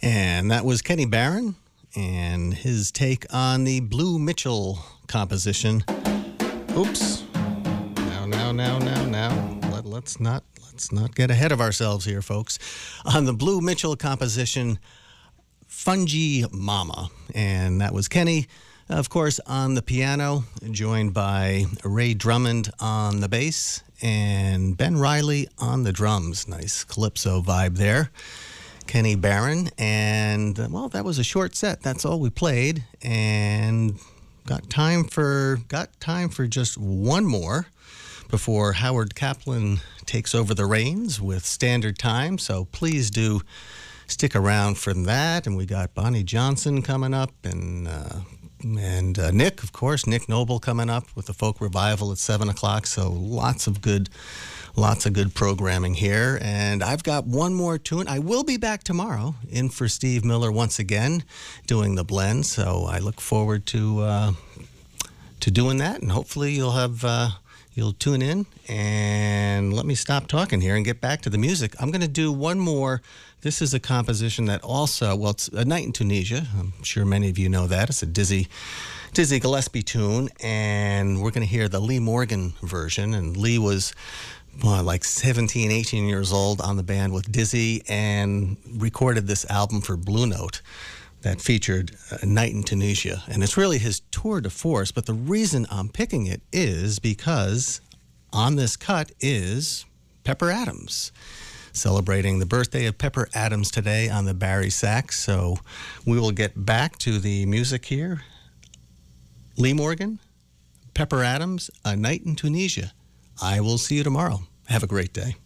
And that was Kenny Barron and his take on the Blue Mitchell composition. Oops. Now. Let's not get ahead of ourselves here, folks. On the Blue Mitchell composition, Fungi Mama. And that was Kenny, of course, on the piano, joined by Ray Drummond on the bass and Ben Riley on the drums. Nice calypso vibe there. Kenny Barron. And, well, that was a short set. That's all we played. And got time for just one more before Howard Kaplan takes over the reins with Standard Time. So please do stick around for that. And we got Bonnie Johnson coming up and Nick, of course, Nick Noble coming up with the folk revival at 7 o'clock. So lots of good programming here. And I've got one more tune. I will be back tomorrow in for Steve Miller once again doing the blend. So I look forward to doing that. And hopefully you'll tune in. And let me stop talking here and get back to the music. I'm going to do one more. This is a composition that also, well, it's A Night in Tunisia. I'm sure many of you know that. It's a Dizzy Gillespie tune. And we're going to hear the Lee Morgan version. And Lee was like 17, 18 years old on the band with Dizzy and recorded this album for Blue Note that featured A Night in Tunisia. And it's really his tour de force, but the reason I'm picking it is because on this cut is Pepper Adams, celebrating the birthday of Pepper Adams today on the Barry sax. So we will get back to the music here. Lee Morgan, Pepper Adams, A Night in Tunisia. I will see you tomorrow. Have a great day.